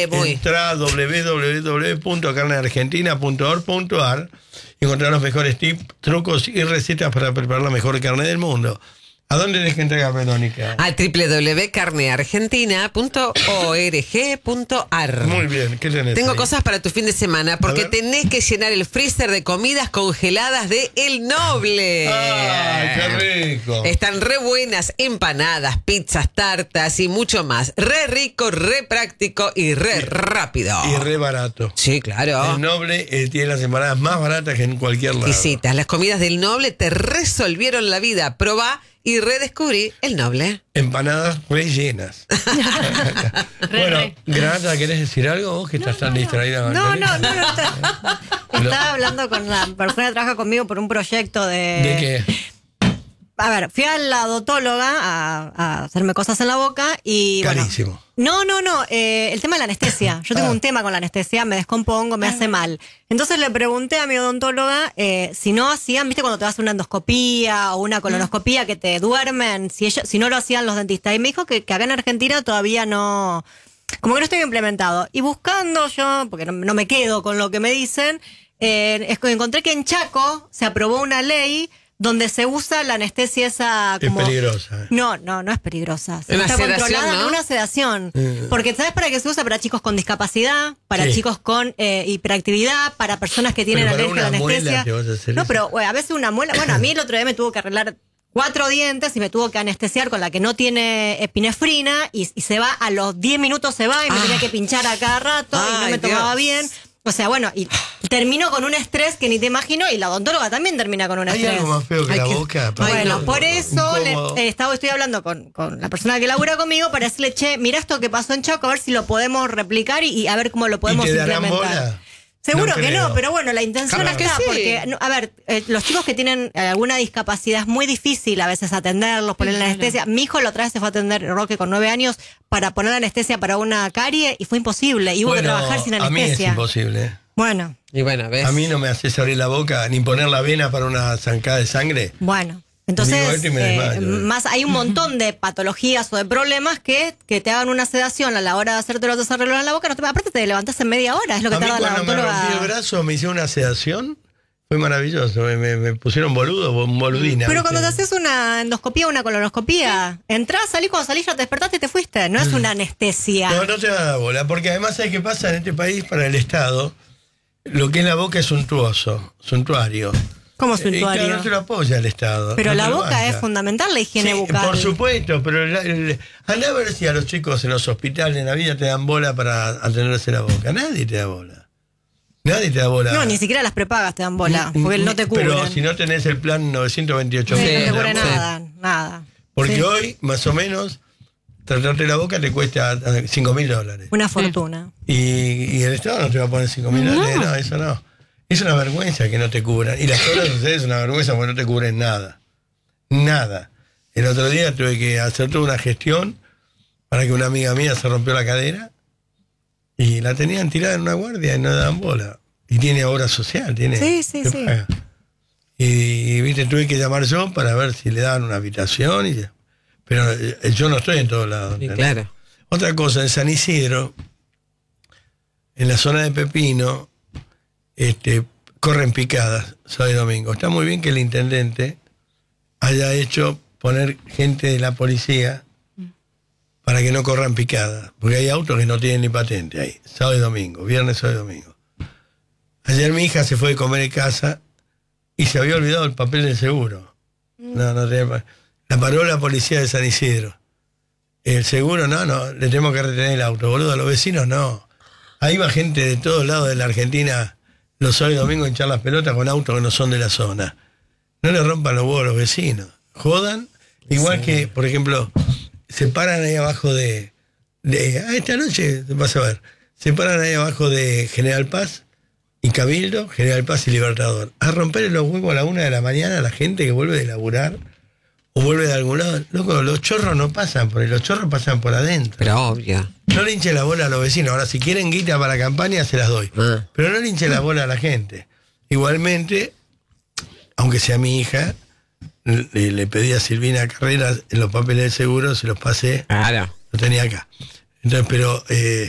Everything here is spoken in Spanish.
Entra a www.carneargentina.org.ar y encontrar los mejores tips, trucos y recetas para preparar la mejor carne del mundo. ¿A dónde tenés que entregar, Verónica? A www.carneargentina.org.ar. Muy bien, ¿qué tenés? Tengo ahí? cosas para tu fin de semana, porque tenés que llenar el freezer de comidas congeladas de El Noble. ¡Ah, qué rico! Están re buenas, empanadas, pizzas, tartas y mucho más. Re rico, re práctico y re rápido. Y re barato. Sí, claro. El Noble tiene las empanadas más baratas que en cualquier lado. Visitas, las comidas del Noble te resolvieron la vida. Probá y redescubrí El Noble. Empanadas rellenas. Bueno, Granata, ¿querés decir algo vos que estás tan distraída? Con No. Antonio? Estaba hablando con la persona que trabaja conmigo por un proyecto de... ¿De qué? A ver, fui a la odontóloga a hacerme cosas en la boca y... Carísimo. Bueno, no, el tema de la anestesia. Yo tengo un tema con la anestesia, me descompongo, me hace mal. Entonces le pregunté a mi odontóloga si no hacían, viste, cuando te vas a una endoscopía o una colonoscopía que te duermen, si no lo hacían los dentistas. Y me dijo que acá en Argentina todavía no... Como que no estoy implementado. Y buscando yo, porque no me quedo con lo que me dicen, encontré que en Chaco se aprobó una ley donde se usa la anestesia esa como... Es peligrosa. No es peligrosa. Una Está sedación, controlada, ¿no? Una sedación. Porque ¿sabes para qué se usa? Para chicos con discapacidad, para Sí. chicos con hiperactividad, para personas que tienen Pero para alergia a la una muela anestesia. te vas a hacer No, eso. pero a veces una muela... Bueno, a mí el otro día me tuvo que arreglar 4 dientes y me tuvo que anestesiar con la que no tiene epinefrina y se va, a los 10 minutos se va y me tenía que pinchar a cada rato y no Ay, me tomaba Dios. bien. O sea, bueno, y terminó con un estrés que ni te imagino y la odontóloga también termina con un ¿Hay estrés. algo más feo que Ay, la qué- boca? Bueno, por eso Incómodo. estoy hablando con la persona que labura conmigo para decirle, che, mira esto que pasó en Chaco, a ver si lo podemos replicar y a ver cómo lo podemos ¿Y te darán implementar. bola? Seguro No que creo. no, pero bueno, la intención Capaz está, que sí. porque, a ver, los chicos que tienen alguna discapacidad es muy difícil a veces atenderlos, ponerle la anestesia. Mi hijo la otra vez se fue a atender, Roque, con 9 años, para poner anestesia para una carie y fue imposible, y hubo que trabajar sin a mí es anestesia. imposible. Bueno, Y bueno, ¿ves? A mí no me haces abrir la boca ni poner la vena para una zancada de sangre. bueno. Entonces, Digo esto y me desmayo. más hay un montón de patologías o de problemas que te hagan una sedación a la hora de hacerte los desarrollos en la boca. Aparte te levantás en media hora, es lo que A mí tarda la cuando me rompí el odontóloga. brazo me hicieron una sedación. Fue maravilloso. Me pusieron un boludina. Pero ¿viste? cuando te haces una endoscopía o una colonoscopía, entrás, salís, cuando salís ya te despertaste y te fuiste. No es una anestesia. No te da la bola. Porque además, ¿sabes qué pasa en este país para el Estado? Lo que es la boca es suntuario. Como Y claro, suntuario. no te lo apoya el Estado. Pero no la te lo boca banca. es fundamental, la higiene Sí, bucal. por supuesto, pero andá a ver si a los chicos en los hospitales en la vida te dan bola para atenderse la boca. Nadie te da bola. Nadie te da bola. No, ni siquiera las prepagas te dan bola, porque no te cubren. Pero si no tenés el plan 928 no Sí, te cubre bola. nada, nada. Porque Sí. hoy, más o menos, tratarte la boca te cuesta $5.000. Una fortuna. Y el Estado no te va a poner $5.000. No, eso no. Es una vergüenza que no te cubran. Y las obras sociales es una vergüenza porque no te cubren nada. Nada. El otro día tuve que hacer toda una gestión para que una amiga mía se rompió la cadera y la tenían tirada en una guardia y no daban bola. Y tiene obra social, tiene. Sí, se sí. paga. Y viste, tuve que llamar yo para ver si le daban una habitación. Pero yo no estoy en todos lados. Sí, ¿entendés? claro. Otra cosa, en San Isidro, en la zona de Pepino, corren picadas sábado y domingo. Está muy bien que el intendente haya hecho poner gente de la policía para que no corran picadas, porque hay autos que no tienen ni patente ahí, sábado y domingo, viernes, sábado y domingo. Ayer mi hija se fue de comer en casa y se había olvidado el papel del seguro. No tenía la paró la policía de San Isidro. El seguro, no, le tenemos que retener el auto, boludo, a los vecinos no. Ahí va gente de todos lados de la Argentina los sábados y domingos a hinchar las pelotas con autos que no son de la zona. No le rompan los huevos a los vecinos. Jodan, igual que, por ejemplo, se paran ahí abajo esta noche, vas a ver, se paran ahí abajo de General Paz y Cabildo, General Paz y Libertador, a romperle los huevos a la 1 de la mañana a la gente que vuelve de laburar o vuelve de algún lado. Loco, los chorros no pasan por ahí, los chorros pasan por adentro. Pero obvio. No le hinche la bola a los vecinos. Ahora, si quieren guita para la campaña, se las doy. Pero no le hinche la bola a la gente. Igualmente, aunque sea mi hija, le pedí a Silvina Carreras en los papeles de seguro, se los pasé, Claro. lo tenía acá. Entonces, pero